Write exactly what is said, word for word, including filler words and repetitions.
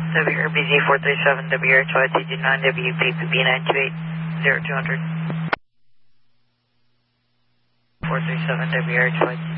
W R B Z four three seven, W R H Y T G nine, W P P B nine two eight, zero two hundred. four three seven, W R H Y